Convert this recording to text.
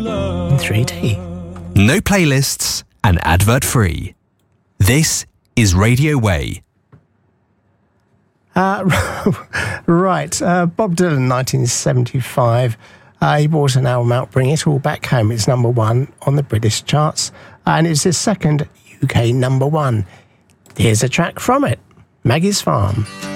in 3D. No playlists and advert free. This is Radio Way. Right, Bob Dylan, 1975. He brought an album out, Bring It All Back Home. It's number one on the British charts, and it's his second UK number one. Here's a track from it, Maggie's Farm.